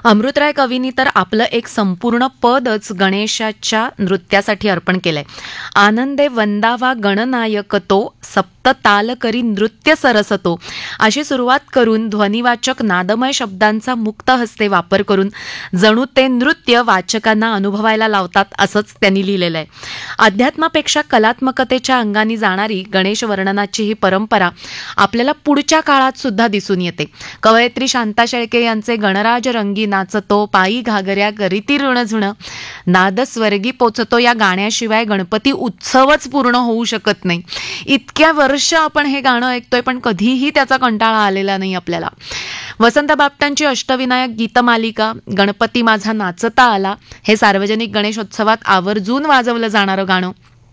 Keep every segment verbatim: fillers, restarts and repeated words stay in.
अमृतराय कवींनी तर आपलं एक संपूर्ण पदच गणेशाच्या नृत्यासाठी अर्पण केलंय. आनंदे वंदावा गणनायक तो, सप्त ताल करी नृत्य सरसतो, अशी सुरुवात करून ध्वनिवाचक नादमय शब्दांचा मुक्त हस्ते वापर करून जणू ते नृत्य वाचकांना अनुभवायला लावतात असंच त्यांनी लिहिलेलं आहे. अध्यात्मापेक्षा कलात्मकतेच्या अंगाने जाणारी गणेश वर्णनाची ही परंपरा आपल्याला पुढच्या काळात सुद्धा दिसून येते. कवयित्री शांता शेळके यांचे गणराज रंगी नाचतो, पायी घागऱ्या करीती ऋणझुण, नाद स्वर्गी पोचतो या गाण्याशिवाय गणपती उत्सवच पूर्ण होऊ शकत नाही. इतक्या वर्ष आपण हे गाणं ऐकतोय पण कधीही त्याचा कंटाळा आलेला नाही आपल्याला. वसंत बापटांची अष्टविनायक गीतमालिका गणपती माझा नाचता आला हे सार्वजनिक गणेशोत्सवात आवर्जून वाजवलं जाणारं गाणं,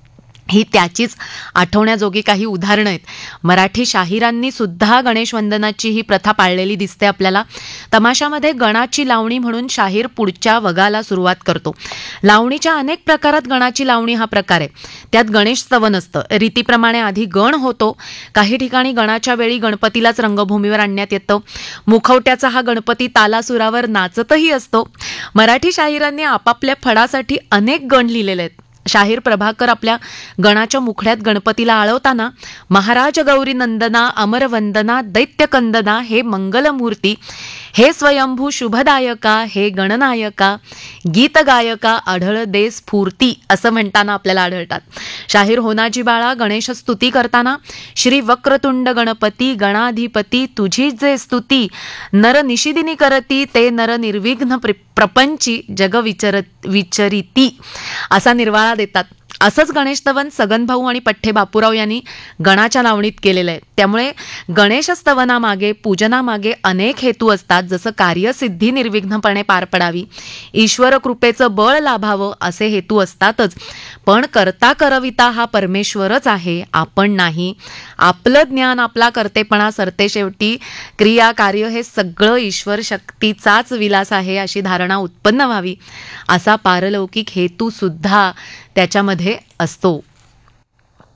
ही त्याचीच आठवण्याजोगी काही उदाहरणं आहेत. मराठी शाहिरांनी सुद्धा गणेश वंदनाची ही प्रथा पाळलेली दिसते आपल्याला. तमाशामध्ये गणाची लावणी म्हणून शाहीर पुढच्या वगाला सुरुवात करतो. लावणीच्या अनेक प्रकारात गणाची लावणी हा प्रकार आहे. त्यात गणेश स्तवन असतं. रीतीप्रमाणे आधी गण होतो. काही ठिकाणी गणाच्या वेळी गणपतीलाच रंगभूमीवर आणण्यात येतं. मुखवट्याचा हा गणपती तालासुरावर नाचतही असतो. मराठी शाहिरांनी आपापल्या फडासाठी अनेक गण लिहिलेले आहेत. शाहीर प्रभाकर आपल्या गणाच्या मुखड्यात गणपतीला आळवताना महाराज गौरी नंदना, अमरवंदना, दैत्यकंदना, हे मंगलमूर्ती, हे स्वयंभू शुभदायका, हे गणनायका, गीतगायका, आढळ दे स्फूर्ती असं म्हणताना आपल्याला आढळतात. शाहीर होनाजी बाळा गणेश स्तुती करताना श्री वक्रतुंड गणपती गणाधिपती तुझी जे स्तुती, नर निशिदिनी करती, ते नर निर्विघ्न प्रपंची जग विचर विचरिती असा निर्वाळा देतात. असंच गणेशस्तवन सगनभाऊ आणि पठ्ठे बापूराव यांनी गणाच्या लावणीत केलेलं आहे. त्यामुळे गणेशस्तवनामागे, पूजनामागे अनेक हेतू असतात. जसं कार्यसिद्धी निर्विघ्नपणे पार पडावी, ईश्वर कृपेचं बळ लाभावं असे हेतू असतातच. पण करता करविता हा परमेश्वरच आहे, आपण नाही. आपलं ज्ञान, आपला कर्तेपणा सरते शेवटी क्रिया कार्य हे सगळं ईश्वर शक्तीचाच विलास आहे अशी धारणा उत्पन्न व्हावी असा पारलौकिक हेतू सुद्धा त्याच्यामध्ये असतो.